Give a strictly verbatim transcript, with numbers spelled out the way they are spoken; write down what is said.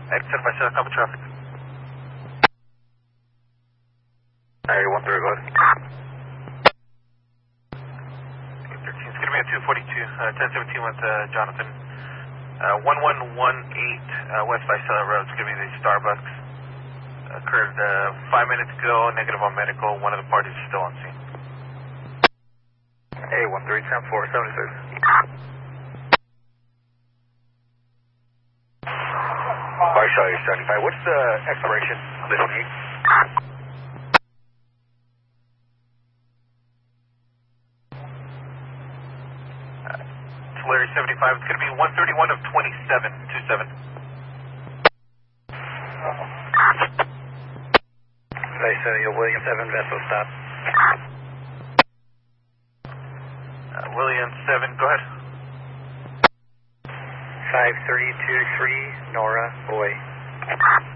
Exit by seven, copy traffic. Area one three, go ahead. thirteen, it's going to be at two forty-two, uh, ten seventeen with uh, Jonathan. Uh, one one one eight uh, West Vicella Road, it's going to be the Starbucks. Occurred uh, five minutes ago, negative on medical, one of the parties is still on scene. A one three, ten four, seventy-six. Visalia seventy-five, what's the expiration on this meet? Tulare seventy-five, it's going to be one thirty-one of twenty-seven, two seven. Visalia William seven, vessel stop. Uh, William seven, go ahead. five three two three, Nora, Boy.